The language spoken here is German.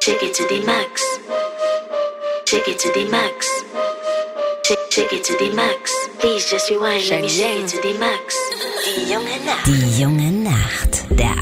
Shake it to the max. Shake it to the max. Shake it to the max. Please just rewind. Let me shake it to the max. Die junge Nacht. Die junge Nacht. Der